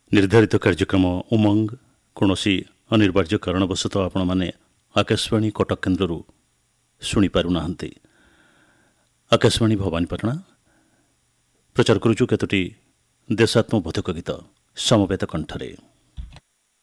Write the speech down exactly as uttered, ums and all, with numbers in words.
ନିର୍ଦ୍ଧାରିତ କାର୍ଯ୍ୟକ୍ରମ ଉମଙ୍ଗ କୌଣସି ଅନିବାର୍ଯ୍ୟ କାରଣବଶତଃ ଆପଣମାନେ ଆକାଶବାଣୀ କଟକ କେନ୍ଦ୍ରରୁ ଶୁଣିପାରୁନାହାନ୍ତି। ଆକାଶବାଣୀ ଭବାନୀପାଟଣା ପ୍ରଚାର କରୁଛୁ କେତୋଟି ଦେଶାତ୍ମବୋଧକ ଗୀତ ସମବେତ କଣ୍ଠରେ।